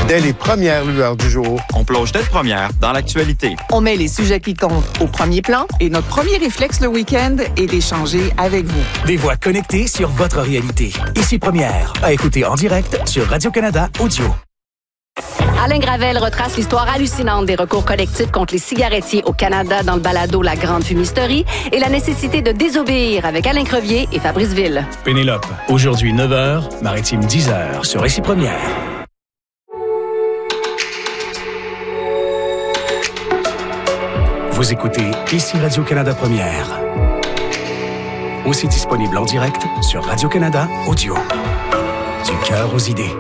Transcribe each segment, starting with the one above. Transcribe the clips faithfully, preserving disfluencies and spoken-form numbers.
Dès les premières lueurs du jour, on plonge tête première dans l'actualité. On met les sujets qui comptent au premier plan et notre premier réflexe le week-end est d'échanger avec vous. Des voix connectées sur votre réalité. Ici Première, à écouter en direct sur Radio-Canada Audio. Alain Gravel retrace l'histoire hallucinante des recours collectifs contre les cigarettiers au Canada dans le balado La Grande Fumisterie et la nécessité de désobéir avec Alain Crevier et Fabrice Ville. Pénélope, aujourd'hui neuf heures, Maritime dix heures sur Ici Première. Vous écoutez Ici Radio-Canada Première. Aussi disponible en direct sur Radio-Canada Audio. Du cœur aux idées.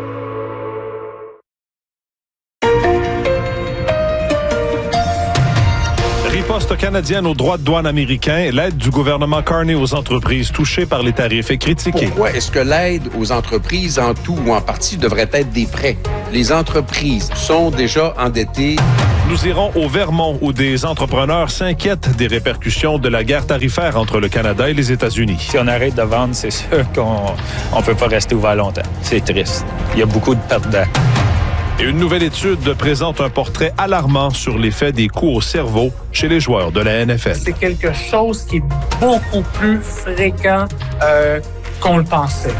Riposte canadienne aux droits de douane américains, l'aide du gouvernement Carney aux entreprises touchées par les tarifs est critiquée. Pourquoi est-ce que l'aide aux entreprises en tout ou en partie devrait être des prêts? Les entreprises sont déjà endettées. Nous irons au Vermont où des entrepreneurs s'inquiètent des répercussions de la guerre tarifaire entre le Canada et les États-Unis. Si on arrête de vendre, c'est sûr qu'on ne peut pas rester ouvert longtemps. C'est triste. Il y a beaucoup de perdants. Et une nouvelle étude présente un portrait alarmant sur l'effet des coups au cerveau chez les joueurs de la N F L. C'est quelque chose qui est beaucoup plus fréquent euh, qu'on le pensait.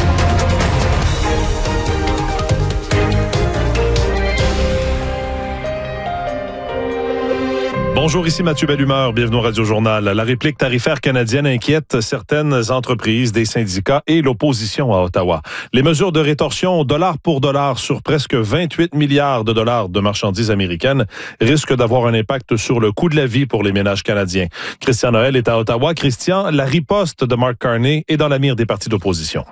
Bonjour, ici Mathieu Bellumeur, bienvenue au Radio-Journal. La réplique tarifaire canadienne inquiète certaines entreprises, des syndicats et l'opposition à Ottawa. Les mesures de rétorsion dollar pour dollar sur presque vingt-huit milliards de dollars de marchandises américaines risquent d'avoir un impact sur le coût de la vie pour les ménages canadiens. Christian Noël est à Ottawa. Christian, la riposte de Mark Carney est dans la mire des partis d'opposition.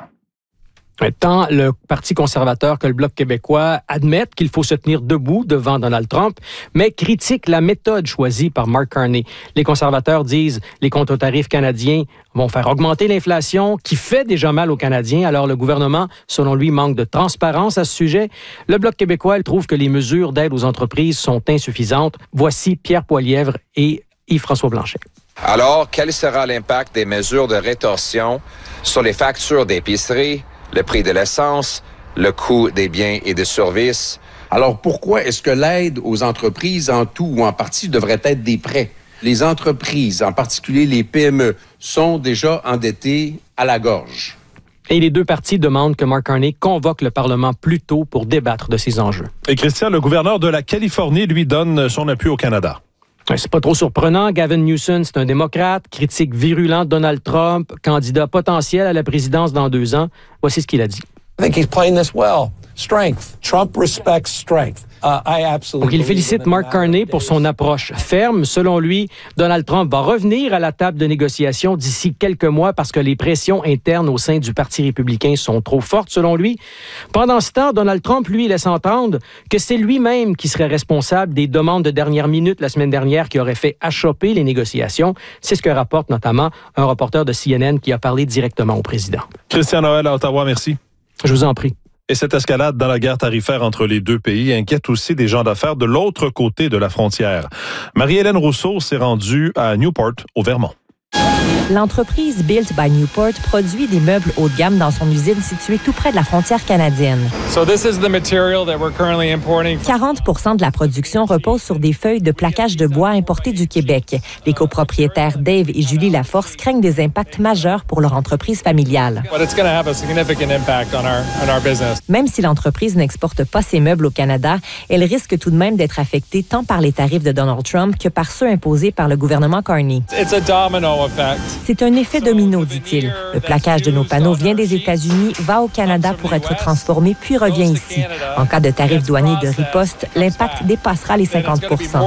Tant le Parti conservateur que le Bloc québécois admettent qu'il faut se tenir debout devant Donald Trump, mais critiquent la méthode choisie par Mark Carney. Les conservateurs disent les contre-tarifs canadiens vont faire augmenter l'inflation qui fait déjà mal aux Canadiens, alors le gouvernement, selon lui, manque de transparence à ce sujet. Le Bloc québécois, il trouve que les mesures d'aide aux entreprises sont insuffisantes. Voici Pierre Poilièvre et Yves-François Blanchet. Alors, quel sera l'impact des mesures de rétorsion sur les factures d'épicerie, le prix de l'essence, le coût des biens et des services? Alors pourquoi est-ce que l'aide aux entreprises en tout ou en partie devrait être des prêts? Les entreprises, en particulier les P M E, sont déjà endettées à la gorge. Et les deux partis demandent que Mark Carney convoque le Parlement plus tôt pour débattre de ces enjeux. Et Christian, le gouverneur de la Californie lui donne son appui au Canada. C'est pas trop surprenant. Gavin Newsom, c'est un démocrate, critique virulent de Donald Trump, candidat potentiel à la présidence dans deux ans. Voici ce qu'il a dit. I think he's playing this well. Strength. Trump respects strength. Uh, I absolutely. Donc, il félicite Mark Carney pour son approche ferme. Selon lui, Donald Trump va revenir à la table de négociation d'ici quelques mois parce que les pressions internes au sein du Parti républicain sont trop fortes, selon lui. Pendant ce temps, Donald Trump, lui, laisse entendre que c'est lui-même qui serait responsable des demandes de dernière minute la semaine dernière qui auraient fait achoper les négociations. C'est ce que rapporte notamment un reporter de C N N qui a parlé directement au président. Christian Noël à Ottawa, merci. Je vous en prie. Et cette escalade dans la guerre tarifaire entre les deux pays inquiète aussi des gens d'affaires de l'autre côté de la frontière. Marie-Hélène Rousseau s'est rendue à Newport, au Vermont. L'entreprise Built by Newport produit des meubles haut de gamme dans son usine située tout près de la frontière canadienne. So this is the material that we're currently importing. quarante pour cent de la production repose sur des feuilles de plaquage de bois importées du Québec. Les copropriétaires Dave et Julie Laforce craignent des impacts majeurs pour leur entreprise familiale. But it's going to have a significant impact on our, on our business. Même si l'entreprise n'exporte pas ses meubles au Canada, elle risque tout de même d'être affectée tant par les tarifs de Donald Trump que par ceux imposés par le gouvernement Carney. It's a domino effect. C'est un effet domino, dit-il. Le plaquage de nos panneaux vient des États-Unis, va au Canada pour être transformé, puis revient ici. En cas de tarif douanier de riposte, l'impact dépassera les cinquante pour cent.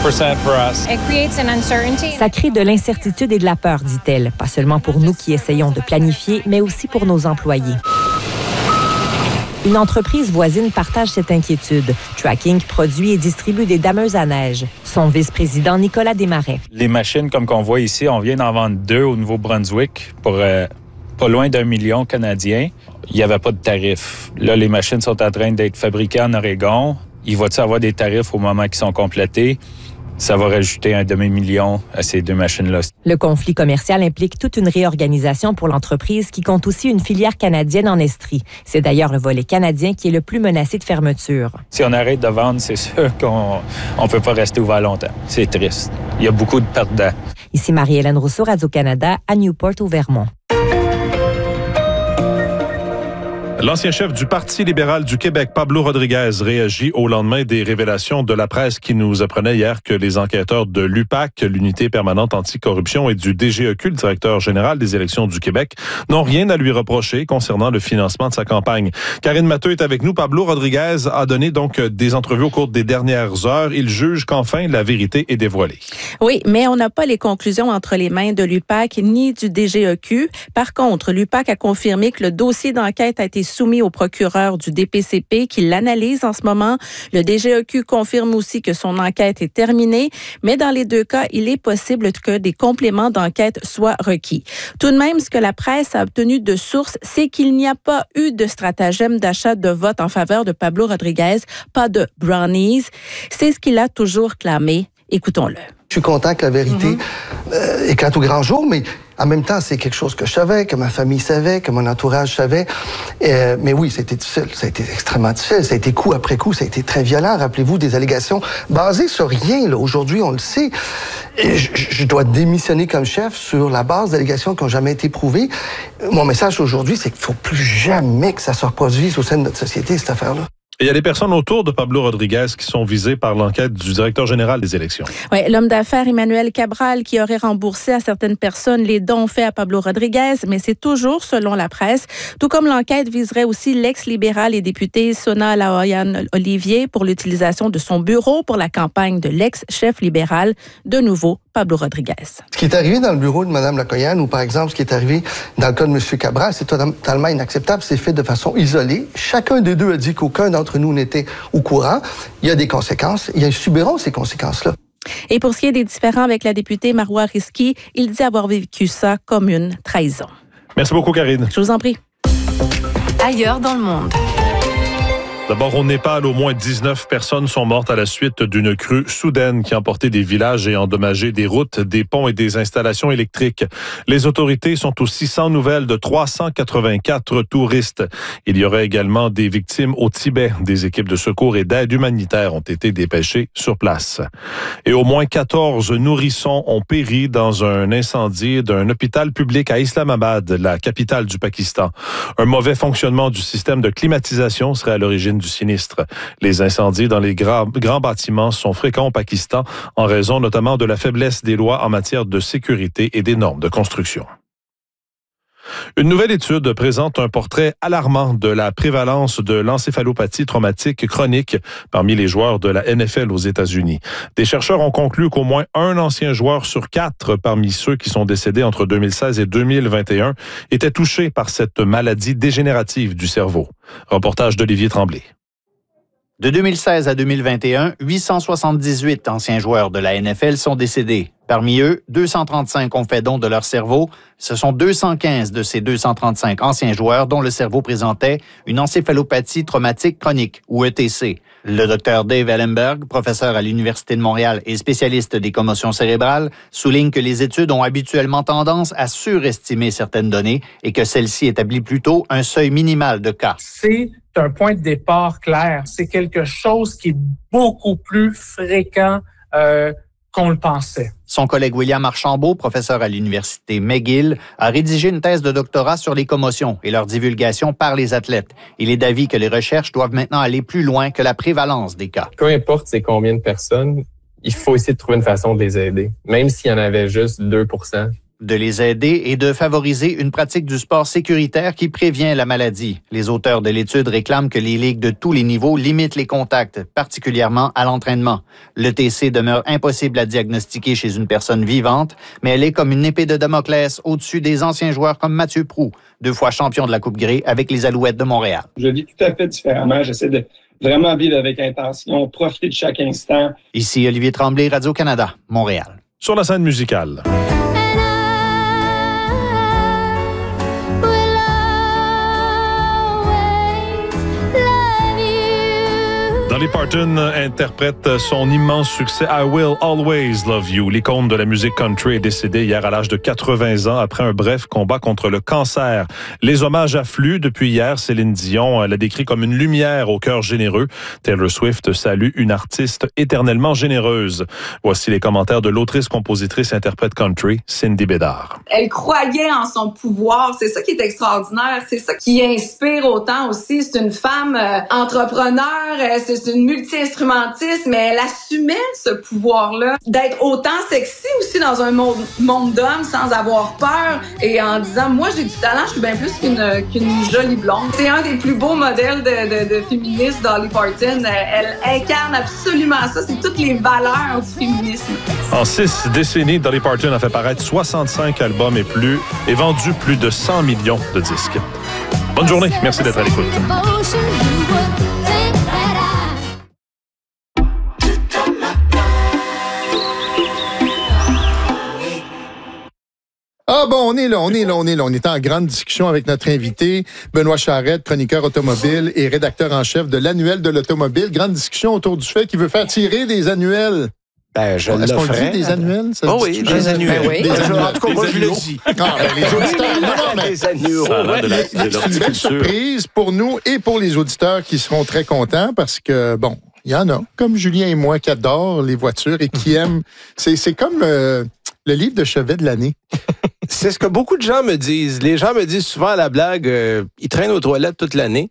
Ça crée de l'incertitude et de la peur, dit-elle. Pas seulement pour nous qui essayons de planifier, mais aussi pour nos employés. Une entreprise voisine partage cette inquiétude. Tracking produit et distribue des dameuses à neige. Son vice-président, Nicolas Desmarais. Les machines, comme qu'on voit ici, on vient d'en vendre deux au Nouveau-Brunswick pour euh, pas loin d'un million canadien. Il n'y avait pas de tarif. Là, les machines sont en train d'être fabriquées en Oregon. Il va-t-il avoir des tarifs au moment qu'ils sont complétés? Ça va rajouter un demi-million à ces deux machines-là. Le conflit commercial implique toute une réorganisation pour l'entreprise qui compte aussi une filière canadienne en Estrie. C'est d'ailleurs le volet canadien qui est le plus menacé de fermeture. Si on arrête de vendre, c'est sûr qu'on ne peut pas rester ouvert longtemps. C'est triste. Il y a beaucoup de perdants. Ici Marie-Hélène Rousseau, Radio-Canada, à Newport, au Vermont. L'ancien chef du Parti libéral du Québec, Pablo Rodriguez, réagit au lendemain des révélations de la presse qui nous apprenait hier que les enquêteurs de l'U P A C, l'Unité permanente anticorruption, et du D G E Q, le directeur général des élections du Québec, n'ont rien à lui reprocher concernant le financement de sa campagne. Karine Matteux est avec nous. Pablo Rodriguez a donné donc des entrevues au cours des dernières heures. Il juge qu'enfin la vérité est dévoilée. Oui, mais on n'a pas les conclusions entre les mains de l'U P A C ni du D G E Q. Par contre, l'U P A C a confirmé que le dossier d'enquête a été soumis au procureur du D P C P qui l'analyse en ce moment. Le D G E Q confirme aussi que son enquête est terminée, mais dans les deux cas, il est possible que des compléments d'enquête soient requis. Tout de même, ce que la presse a obtenu de sources, c'est qu'il n'y a pas eu de stratagème d'achat de vote en faveur de Pablo Rodriguez, pas de brownies. C'est ce qu'il a toujours clamé. Écoutons-le. Je suis content que la vérité mm-hmm. euh, éclate au grand jour, mais en même temps, c'est quelque chose que je savais, que ma famille savait, que mon entourage savait. Euh, mais oui, ça a été difficile. Ça a été extrêmement difficile. Ça a été coup après coup. Ça a été très violent. Rappelez-vous des allégations basées sur rien. Là. Aujourd'hui, on le sait. Et je, je dois démissionner comme chef sur la base d'allégations qui n'ont jamais été prouvées. Mon message aujourd'hui, c'est qu'il ne faut plus jamais que ça se reproduise au sein de notre société, cette affaire-là. Et il y a des personnes autour de Pablo Rodriguez qui sont visées par l'enquête du directeur général des élections. Oui, l'homme d'affaires Emmanuel Cabral qui aurait remboursé à certaines personnes les dons faits à Pablo Rodriguez, mais c'est toujours selon la presse. Tout comme l'enquête viserait aussi l'ex-libéral et député Sona Lahoyan-Olivier pour l'utilisation de son bureau pour la campagne de l'ex-chef libéral, de nouveau Pablo Rodriguez. Ce qui est arrivé dans le bureau de Mme Lahoyan, ou par exemple ce qui est arrivé dans le cas de M. Cabral, c'est totalement inacceptable. C'est fait de façon isolée. Chacun des deux a dit qu'aucun d'entre nous n'était au courant. Il y a des conséquences. Ils subiront ces conséquences-là. Et pour ce qui est des différends avec la députée Marois Risky, il dit avoir vécu ça comme une trahison. Merci beaucoup, Karine. Je vous en prie. Ailleurs dans le monde. D'abord, au Népal, au moins dix-neuf personnes sont mortes à la suite d'une crue soudaine qui a emporté des villages et endommagé des routes, des ponts et des installations électriques. Les autorités sont aussi sans nouvelles de trois cent quatre-vingt-quatre touristes. Il y aurait également des victimes au Tibet. Des équipes de secours et d'aide humanitaire ont été dépêchées sur place. Et au moins quatorze nourrissons ont péri dans un incendie d'un hôpital public à Islamabad, la capitale du Pakistan. Un mauvais fonctionnement du système de climatisation serait à l'origine du sinistre. Les incendies dans les grands, grands bâtiments sont fréquents au Pakistan en raison notamment de la faiblesse des lois en matière de sécurité et des normes de construction. Une nouvelle étude présente un portrait alarmant de la prévalence de l'encéphalopathie traumatique chronique parmi les joueurs de la N F L aux États-Unis. Des chercheurs ont conclu qu'au moins un ancien joueur sur quatre parmi ceux qui sont décédés entre deux mille seize et deux mille vingt et un était touché par cette maladie dégénérative du cerveau. Reportage d'Olivier Tremblay. De deux mille seize à deux mille vingt et un, huit cent soixante-dix-huit anciens joueurs de la N F L sont décédés. Parmi eux, deux cent trente-cinq ont fait don de leur cerveau. Ce sont deux cent quinze de ces deux cent trente-cinq anciens joueurs dont le cerveau présentait une encéphalopathie traumatique chronique, ou E T C. Le docteur Dave Ellenberg, professeur à l'Université de Montréal et spécialiste des commotions cérébrales, souligne que les études ont habituellement tendance à surestimer certaines données et que celle-ci établit plutôt un seuil minimal de cas. C'est un point de départ clair. C'est quelque chose qui est beaucoup plus fréquent euh, qu'on le pensait. Son collègue William Archambault, professeur à l'Université McGill, a rédigé une thèse de doctorat sur les commotions et leur divulgation par les athlètes. Il est d'avis que les recherches doivent maintenant aller plus loin que la prévalence des cas. Peu importe c'est combien de personnes, il faut essayer de trouver une façon de les aider, même s'il y en avait juste deux pour cent. De les aider et de favoriser une pratique du sport sécuritaire qui prévient la maladie. Les auteurs de l'étude réclament que les ligues de tous les niveaux limitent les contacts, particulièrement à l'entraînement. L'E T C demeure impossible à diagnostiquer chez une personne vivante, mais elle est comme une épée de Damoclès au-dessus des anciens joueurs comme Mathieu Proulx, deux fois champion de la Coupe Grey avec les Alouettes de Montréal. Je vis tout à fait différemment. J'essaie de vraiment vivre avec intention, profiter de chaque instant. Ici Olivier Tremblay, Radio-Canada, Montréal. Sur la scène musicale. Dans Dolly Parton interprète son immense succès I Will Always Love You. L'icône de la musique country est décédée hier à l'âge de quatre-vingts ans après un bref combat contre le cancer. Les hommages affluent depuis hier. Céline Dion l'a décrit comme une lumière au cœur généreux. Taylor Swift salue une artiste éternellement généreuse. Voici les commentaires de l'autrice, compositrice, interprète country, Cindy Bédard. Elle croyait en son pouvoir. C'est ça qui est extraordinaire. C'est ça qui inspire autant aussi. C'est une femme euh, entrepreneur. Euh, c'est une multi-instrumentiste, mais elle assumait ce pouvoir-là d'être autant sexy aussi dans un monde, monde d'hommes sans avoir peur et en disant, moi, j'ai du talent, je suis bien plus qu'une, qu'une jolie blonde. C'est un des plus beaux modèles de, de, de féministes, Dolly Parton. Elle, elle incarne absolument ça. C'est toutes les valeurs du féminisme. En six décennies, Dolly Parton a fait paraître soixante-cinq albums et plus et vendu plus de cent millions de disques. Bonne journée. Merci d'être à l'écoute. Ah bon, on est là, on est là, on est là. On est en grande discussion avec notre invité, Benoît Charette, chroniqueur automobile et rédacteur en chef de l'Annuel de l'automobile. Grande discussion autour du fait qu'il veut faire tirer des annuels. Ben, je Est-ce le qu'on ferais. dit des annuels? Ça Oh se oui, dit-tu? des annuels. Ben oui. Des annuels. En tout cas, moi, Des je le annuels. dis. Ah, ben, les auditeurs, non, non, mais des annuels. Ça a l'air de la- de c'est une l'horticulture. belle surprise pour nous et pour les auditeurs qui seront très contents parce que, bon, il y en a, comme Julien et moi, qui adorent les voitures et qui aiment... C'est, c'est comme euh, le livre de chevet de l'année. C'est ce que beaucoup de gens me disent. Les gens me disent souvent à la blague, euh, ils traînent aux toilettes toute l'année.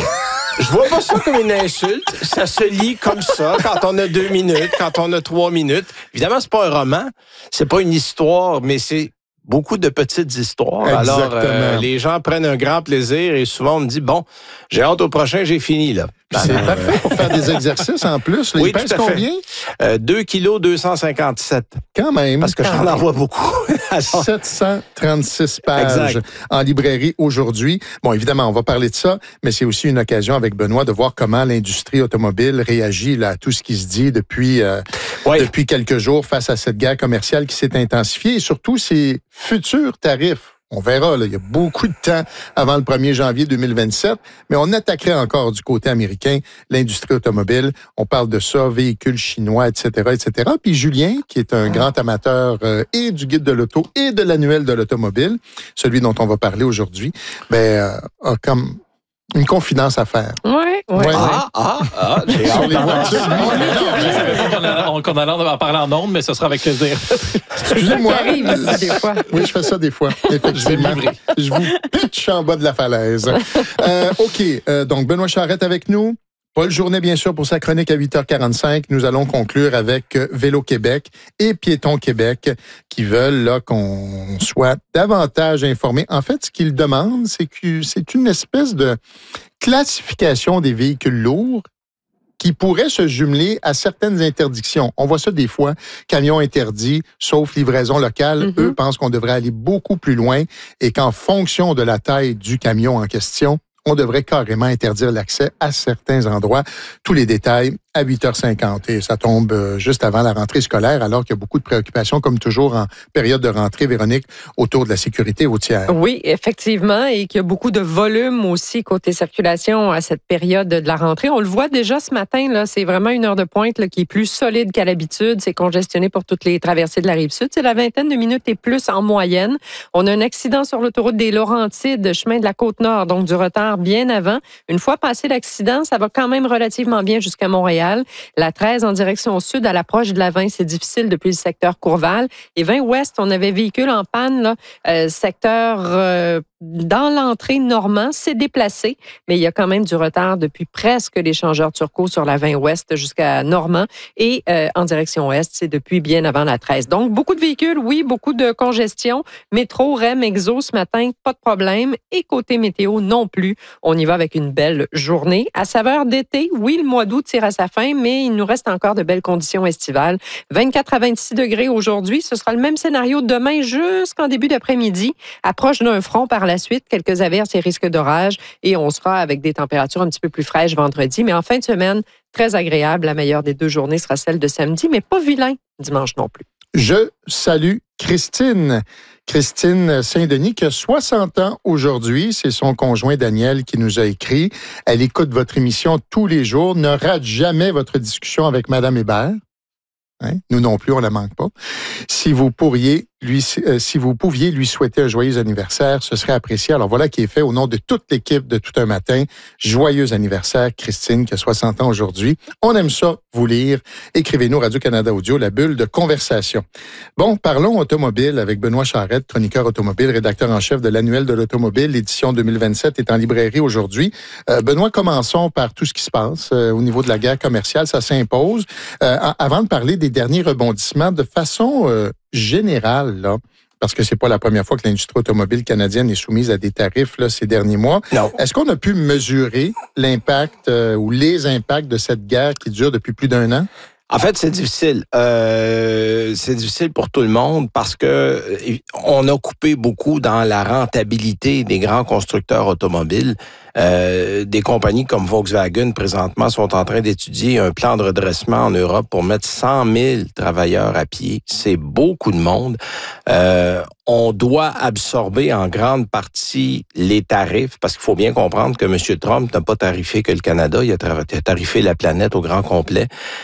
Je vois pas ça comme une insulte. Ça se lit comme ça quand on a deux minutes, quand on a trois minutes. Évidemment, c'est pas un roman, c'est pas une histoire, mais c'est beaucoup de petites histoires. Exactement. Alors, euh, les gens prennent un grand plaisir et souvent on me dit, bon, j'ai hâte au prochain, j'ai fini, là. C'est Alors, parfait pour faire des exercices en plus. Là. Oui, Il pèse tout à fait. combien? Euh, deux kilos deux cent cinquante-sept. Quand même. Parce que Quand j'en même. envoie beaucoup. Alors, sept cent trente-six pages Exact. en librairie aujourd'hui. Bon, évidemment, on va parler de ça, mais c'est aussi une occasion avec Benoît de voir comment l'industrie automobile réagit là, à tout ce qui se dit depuis, euh, Oui. depuis quelques jours face à cette guerre commerciale qui s'est intensifiée et surtout ses futurs tarifs. On verra, là, il y a beaucoup de temps avant le premier janvier deux mille vingt-sept, mais on attaquerait encore du côté américain l'industrie automobile. On parle de ça, véhicules chinois, et cetera, et cetera. Puis Julien, qui est un grand amateur euh, et du guide de l'auto et de l'annuel de l'automobile, celui dont on va parler aujourd'hui, ben, euh, a comme une confidence à faire. Oui, oui. Ouais. ah, ah, ah, j'ai Sur hâte les d'avoir voitures. ça. Je ne savais pas qu'on allait- qu'on allait en parler en ondes, mais ce sera avec plaisir. Excusez-moi. Ça arrive aussi des fois. Oui, je fais ça des fois. Effectivement. Je vous pitch en bas de la falaise. Euh, OK. Euh, donc, Benoît Charette avec nous. Paul Journet, bien sûr, pour sa chronique à huit heures quarante-cinq. Nous allons conclure avec euh, Vélo Québec et Piéton Québec qui veulent là, qu'on soit davantage informés. En fait, ce qu'ils demandent, c'est que c'est une espèce de classification des véhicules lourds qui pourrait se jumeler à certaines interdictions. On voit ça des fois, camions interdits, sauf livraison locale. Mm-hmm. Eux pensent qu'on devrait aller beaucoup plus loin et qu'en fonction de la taille du camion en question, on devrait carrément interdire l'accès à certains endroits. Tous les détails à huit heures cinquante. Et ça tombe euh, juste avant la rentrée scolaire, alors qu'il y a beaucoup de préoccupations, comme toujours en période de rentrée, Véronique, autour de la sécurité routière. Oui, effectivement, et qu'il y a beaucoup de volume aussi côté circulation à cette période de la rentrée. On le voit déjà ce matin, là, c'est vraiment une heure de pointe là, qui est plus solide qu'à l'habitude. C'est congestionné pour toutes les traversées de la Rive-Sud. C'est la vingtaine de minutes et plus en moyenne. On a un accident sur l'autoroute des Laurentides, chemin de la Côte-Nord, donc du retard bien avant. Une fois passé l'accident, ça va quand même relativement bien jusqu'à Montréal. La treize en direction sud, à l'approche de la vingt, c'est difficile depuis le secteur Courval. Et vingt ouest, on avait véhicule en panne, là, euh, secteur euh, dans l'entrée Normand, c'est déplacé, mais il y a quand même du retard depuis presque l'échangeur Turcot sur la vingt ouest jusqu'à Normand. Et euh, en direction ouest, c'est depuis bien avant la treize. Donc, beaucoup de véhicules, oui, beaucoup de congestion. Métro, R E M, Exo, ce matin, pas de problème. Et côté météo, non plus. On y va avec une belle journée. À saveur d'été, oui, le mois d'août tire à sa fin, mais il nous reste encore de belles conditions estivales. vingt-quatre à vingt-six degrés aujourd'hui. Ce sera le même scénario demain jusqu'en début d'après-midi. Approche d'un front par la suite, quelques averses et risques d'orage. Et on sera avec des températures un petit peu plus fraîches vendredi. Mais en fin de semaine, très agréable. La meilleure des deux journées sera celle de samedi, mais pas vilain dimanche non plus. Je salue Christine. Christine Saint-Denis, qui a soixante ans aujourd'hui. C'est son conjoint Daniel qui nous a écrit. Elle écoute votre émission tous les jours, ne rate jamais votre discussion avec Madame Hébert. Hein? Nous non plus, on la manque pas. Si vous pourriez lui, euh, si vous pouviez lui souhaiter un joyeux anniversaire, ce serait apprécié. Alors voilà qui est fait au nom de toute l'équipe de Tout un matin. Joyeux anniversaire, Christine, qui a soixante ans aujourd'hui. On aime ça, vous lire. Écrivez-nous Radio-Canada Audio, la bulle de conversation. Bon, parlons automobile avec Benoît Charette, chroniqueur automobile, rédacteur en chef de l'Annuel de l'automobile. L'édition deux mille vingt-sept est en librairie aujourd'hui. Euh, Benoît, commençons par tout ce qui se passe euh, au niveau de la guerre commerciale. Ça s'impose. Euh, avant de parler des derniers rebondissements, de façon euh, générale, là, parce que c'est pas la première fois que l'industrie automobile canadienne est soumise à des tarifs là, ces derniers mois. Non. Est-ce qu'on a pu mesurer l'impact euh, ou les impacts de cette guerre qui dure depuis plus d'un an? En fait, c'est difficile. Euh, c'est difficile pour tout le monde parce que on a coupé beaucoup dans la rentabilité des grands constructeurs automobiles. Euh, des compagnies comme Volkswagen, présentement, sont en train d'étudier un plan de redressement en Europe pour mettre cent mille travailleurs à pied. C'est beaucoup de monde. Euh, on doit absorber en grande partie les tarifs, parce qu'il faut bien comprendre que M. Trump n'a pas tarifé que le Canada, il a tarifé la planète au grand complet.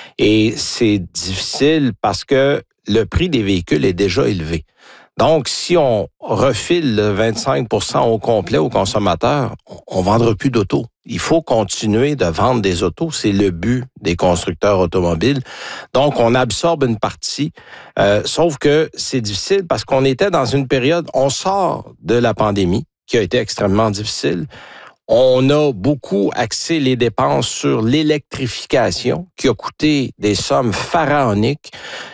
Et c'est difficile parce que le prix des véhicules est déjà élevé. Donc, si on refile le vingt-cinq pour cent au complet aux consommateurs, on ne vendra plus d'autos. Il faut continuer de vendre des autos. C'est le but des constructeurs automobiles. Donc, on absorbe une partie. Euh, sauf que c'est difficile parce qu'on était dans une période, on sort de la pandémie qui a été extrêmement difficile. On a beaucoup axé les dépenses sur l'électrification qui a coûté des sommes pharaoniques.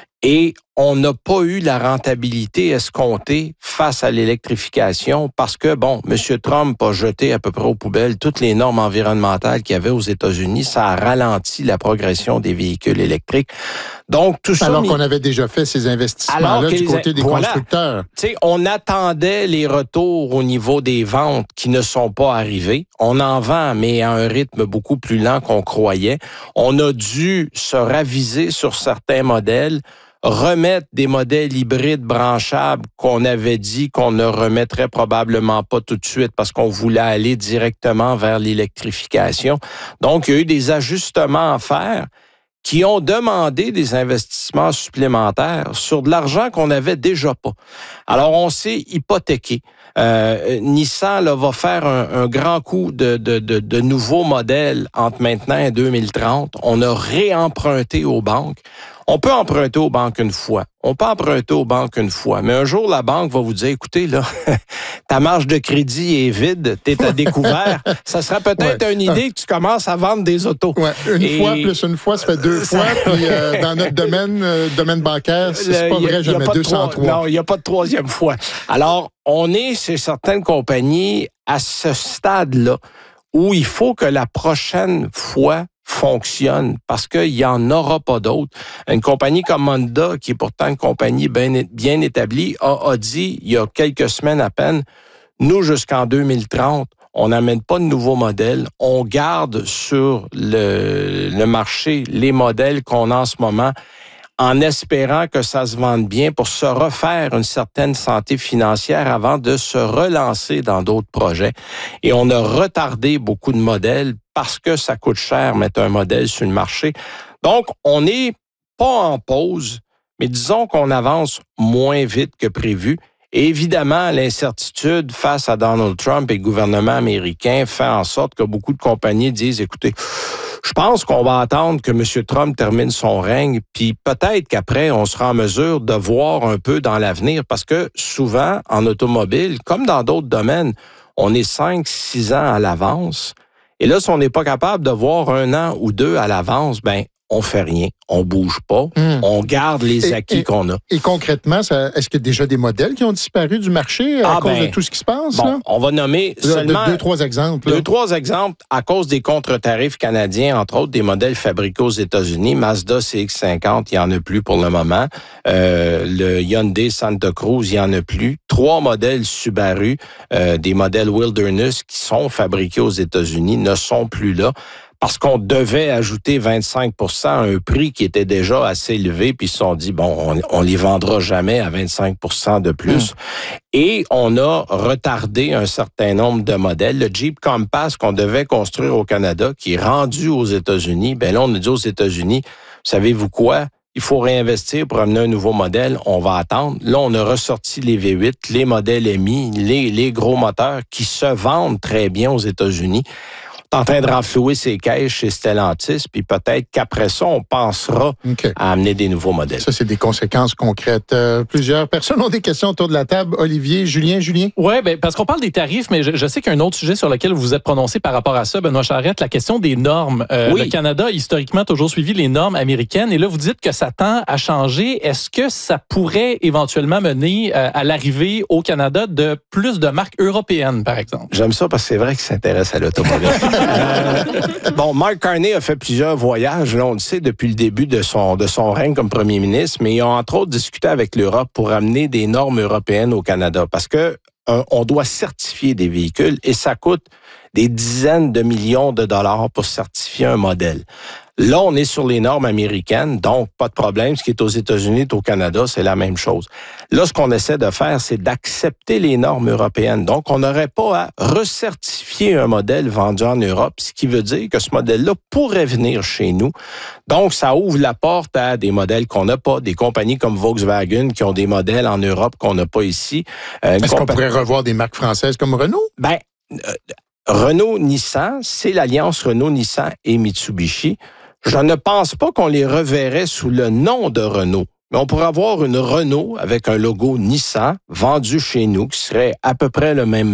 Et on n'a pas eu la rentabilité escomptée face à l'électrification parce que, bon, M. Trump a jeté à peu près aux poubelles toutes les normes environnementales qu'il y avait aux États-Unis. Ça a ralenti la progression des véhicules électriques. Donc, tout ça... Alors qu'on avait déjà fait ces investissements-là du côté des voilà, constructeurs. Tu sais, on attendait les retours au niveau des ventes qui ne sont pas arrivés. On en vend, mais à un rythme beaucoup plus lent qu'on croyait. On a dû se raviser sur certains modèles, remettre des modèles hybrides branchables qu'on avait dit qu'on ne remettrait probablement pas tout de suite parce qu'on voulait aller directement vers l'électrification. Donc, il y a eu des ajustements à faire qui ont demandé des investissements supplémentaires sur de l'argent qu'on n'avait déjà pas. Alors, on s'est hypothéqué. Euh, Nissan là, va faire un, un grand coup de, de, de, de nouveaux modèles entre maintenant et deux mille trente. On a réemprunté aux banques. On peut emprunter aux banques une fois. On peut emprunter aux banques une fois. Mais un jour, la banque va vous dire, écoutez, là, ta marge de crédit est vide, t'es à découvert. Ça serait peut-être ouais. une idée que tu commences à vendre des autos. Ouais. Une Et fois plus une fois, ça fait deux ça... fois. Puis euh, dans notre domaine, euh, domaine bancaire, c'est pas vrai, jamais deux cent trois. Non, il n'y a pas de troisième fois. Alors, on est chez certaines compagnies à ce stade-là où il faut que la prochaine fois fonctionne parce qu'il n'y en aura pas d'autres. Une compagnie comme Honda, qui est pourtant une compagnie bien, bien établie, a, a dit il y a quelques semaines à peine, nous, jusqu'en deux mille trente, on n'amène pas de nouveaux modèles. On garde sur le, le marché les modèles qu'on a en ce moment en espérant que ça se vende bien pour se refaire une certaine santé financière avant de se relancer dans d'autres projets. Et on a retardé beaucoup de modèles parce que ça coûte cher mettre un modèle sur le marché. Donc, on n'est pas en pause, mais disons qu'on avance moins vite que prévu. Et évidemment, l'incertitude face à Donald Trump et le gouvernement américain fait en sorte que beaucoup de compagnies disent, écoutez, je pense qu'on va attendre que M. Trump termine son règne, puis peut-être qu'après, on sera en mesure de voir un peu dans l'avenir, parce que souvent, en automobile, comme dans d'autres domaines, on est cinq, six ans à l'avance. Et là, si on n'est pas capable de voir un an ou deux à l'avance, ben on fait rien, on bouge pas, mmh. on garde les et, acquis et, qu'on a. Et concrètement, ça, est-ce qu'il y a déjà des modèles qui ont disparu du marché à ah cause ben, de tout ce qui se passe? Bon, là? On va nommer de, seulement... De, deux, trois exemples. Là. Deux, trois exemples à cause des contre-tarifs canadiens, entre autres des modèles fabriqués aux États-Unis. Mazda C X cinquante, il n'y en a plus pour le moment. Euh, le Hyundai Santa Cruz, il n'y en a plus. Trois modèles Subaru, euh, des modèles Wilderness qui sont fabriqués aux États-Unis, ne sont plus là. parce qu'on devait ajouter vingt-cinq pour cent à un prix qui était déjà assez élevé, puis ils se sont dit, bon, on, on les vendra jamais à vingt-cinq pour cent de plus. Mmh. Et on a retardé un certain nombre de modèles. Le Jeep Compass qu'on devait construire au Canada, qui est rendu aux États-Unis, ben là, on a dit aux États-Unis, savez-vous quoi? Il faut réinvestir pour amener un nouveau modèle. On va attendre. Là, on a ressorti les V huit, les modèles M I, les, les gros moteurs qui se vendent très bien aux États-Unis. On est en train de renflouer ses caisses chez Stellantis, puis peut-être qu'après ça, on pensera okay. à amener des nouveaux modèles. Ça, c'est des conséquences concrètes. Euh, plusieurs personnes ont des questions autour de la table. Olivier, Julien, Julien? Oui, ben, parce qu'on parle des tarifs, mais je, je sais qu'il y a un autre sujet sur lequel vous vous êtes prononcé par rapport à ça, Benoît Charette, la question des normes. Euh, oui. Le Canada a historiquement toujours suivi les normes américaines, et là, vous dites que ça tend à changer. Est-ce que ça pourrait éventuellement mener euh, à l'arrivée au Canada de plus de marques européennes, par exemple? J'aime ça parce que c'est vrai qu'il s'intéresse à l'automobile. Euh, bon, Mark Carney a fait plusieurs voyages, là, on le sait, depuis le début de son, de son règne comme premier ministre, mais il a entre autres discuté avec l'Europe pour amener des normes européennes au Canada parce que euh, on doit certifier des véhicules et ça coûte des dizaines de millions de dollars pour certifier un modèle. Là, on est sur les normes américaines, donc pas de problème. Ce qui est aux États-Unis est au Canada, c'est la même chose. Là, ce qu'on essaie de faire, c'est d'accepter les normes européennes. Donc, on n'aurait pas à recertifier un modèle vendu en Europe, ce qui veut dire que ce modèle-là pourrait venir chez nous. Donc, ça ouvre la porte à des modèles qu'on n'a pas, des compagnies comme Volkswagen qui ont des modèles en Europe qu'on n'a pas ici. Euh, Est-ce compa- qu'on pourrait revoir des marques françaises comme Renault? Ben, euh, Renault-Nissan, c'est l'alliance Renault-Nissan et Mitsubishi. Je ne pense pas qu'on les reverrait sous le nom de Renault, mais on pourrait avoir une Renault avec un logo Nissan vendu chez nous qui serait à peu près le même